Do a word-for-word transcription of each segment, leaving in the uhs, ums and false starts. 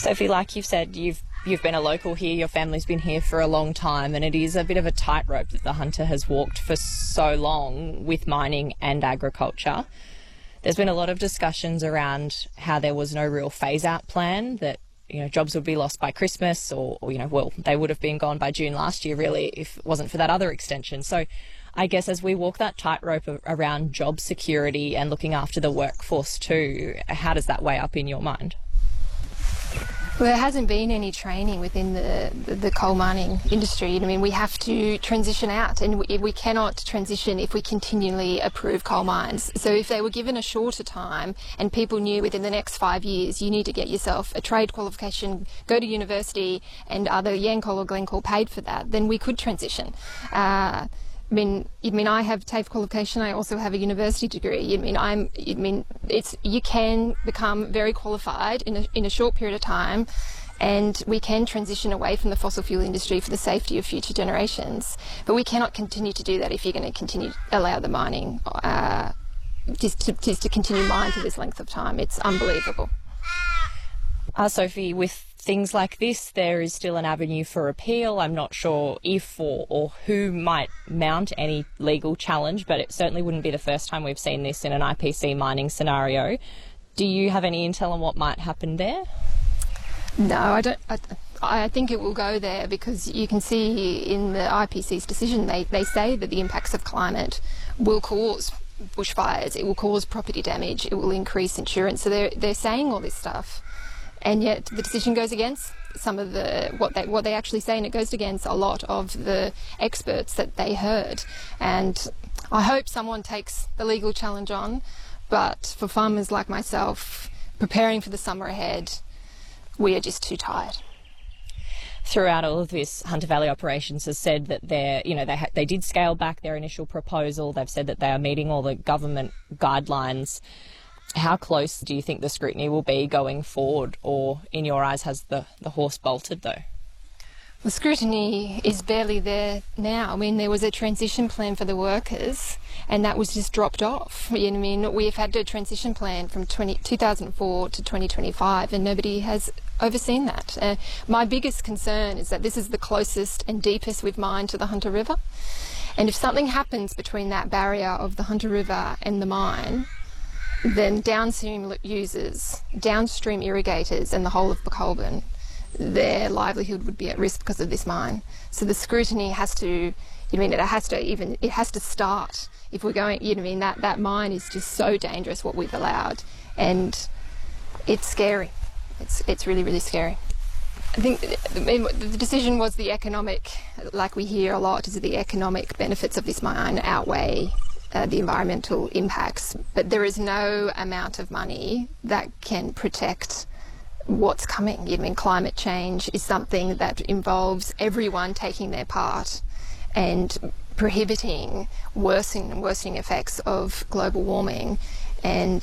Sophie, like you've said, you've you've been a local here, your family's been here for a long time, and it is a bit of a tightrope that the Hunter has walked for so long with mining and agriculture. There's been a lot of discussions around how there was no real phase-out plan, that you know jobs would be lost by Christmas, or, or you know, well, they would have been gone by June last year, really, if it wasn't for that other extension. So I guess as we walk that tightrope around job security and looking after the workforce too, how does that weigh up in your mind? Well, there hasn't been any training within the, the, the coal mining industry. I mean, we have to transition out, and we, we cannot transition if we continually approve coal mines. So if they were given a shorter time and people knew within the next five years you need to get yourself a trade qualification, go to university, and either Yancoal or Glencore paid for that, then we could transition. Uh, I mean, I mean, I have TAFE qualification. I also have a university degree. I mean, I'm. I mean, it's you can become very qualified in a in a short period of time, and we can transition away from the fossil fuel industry for the safety of future generations. But we cannot continue to do that if you're going to continue to allow the mining, uh, just to just to continue mine for this length of time. It's unbelievable. Uh, Sophie, with things like this, there is still an avenue for appeal. I'm not sure if or, or who might mount any legal challenge, but it certainly wouldn't be the first time we've seen this in an I P C mining scenario. Do you have any intel on what might happen there? No, I don't. I, I think it will go there because you can see in the I P C's decision, they, they say that the impacts of climate will cause bushfires, it will cause property damage, it will increase insurance. So they're, they're saying all this stuff. And yet the decision goes against some of the what they what they actually say, and it goes against a lot of the experts that they heard. And I hope someone takes the legal challenge on, but for farmers like myself, preparing for the summer ahead, we are just too tired. Throughout all of this, Hunter Valley Operations has said that they're, you know, they ha- they did scale back their initial proposal. They've said that they are meeting all the government guidelines. How close do you think the scrutiny will be going forward, or in your eyes has the, the horse bolted though? The scrutiny is barely there now. I mean, there was a transition plan for the workers and that was just dropped off. You know, I mean, we've had a transition plan from two thousand four to twenty twenty-five and nobody has overseen that. Uh, my biggest concern is that this is the closest and deepest we've mined to the Hunter River. And if something happens between that barrier of the Hunter River and the mine, then downstream users, downstream irrigators and the whole of Buckolbin, their livelihood would be at risk because of this mine. So the scrutiny has to, you mean, it has to even, it has to start. If we're going, you know, I mean, that, that mine is just so dangerous what we've allowed, and it's scary. It's, it's really, really scary. I think the decision was the economic, like we hear a lot, is that the economic benefits of this mine outweigh Uh, the environmental impacts, but there is no amount of money that can protect what's coming. I mean, climate change is something that involves everyone taking their part and prohibiting worsening and worsening effects of global warming. And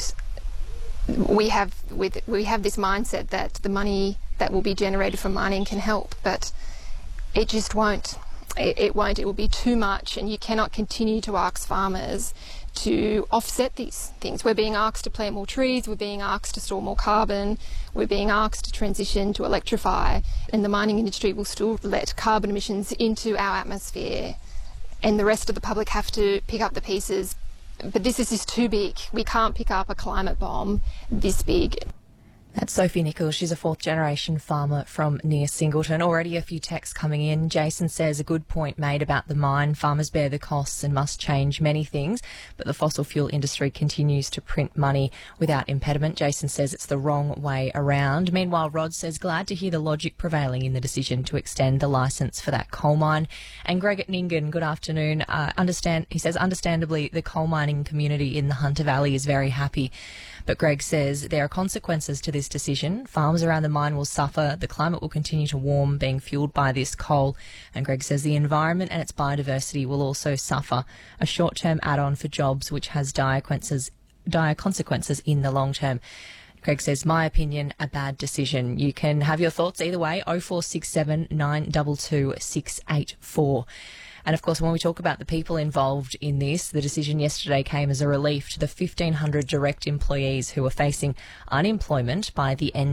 we have with we have this mindset that the money that will be generated from mining can help, but it just won't. It, it won't. It will be too much, and you cannot continue to ask farmers to offset these things. We're being asked to plant more trees, we're being asked to store more carbon, we're being asked to transition to electrify, and the mining industry will still let carbon emissions into our atmosphere, and the rest of the public have to pick up the pieces. But this is just too big. We can't pick up a climate bomb this big. That's Sophie Nichols. She's a fourth-generation farmer from near Singleton. Already a few texts coming in. Jason says a good point made about the mine. Farmers bear the costs and must change many things, but the fossil fuel industry continues to print money without impediment. Jason says it's the wrong way around. Meanwhile, Rod says glad to hear the logic prevailing in the decision to extend the licence for that coal mine. And Greg at Nyngan, good afternoon. Uh, understand, he says, understandably, the coal mining community in the Hunter Valley is very happy. But Greg says there are consequences to this decision. Farms around the mine will suffer. The climate will continue to warm, being fuelled by this coal. And Greg says the environment and its biodiversity will also suffer. A short-term add-on for jobs, which has dire consequences, dire consequences in the long term. Greg says, my opinion, a bad decision. You can have your thoughts either way, oh four six seven, nine two two, six eight four. And of course, when we talk about the people involved in this, the decision yesterday came as a relief to the fifteen hundred direct employees who are facing unemployment by the end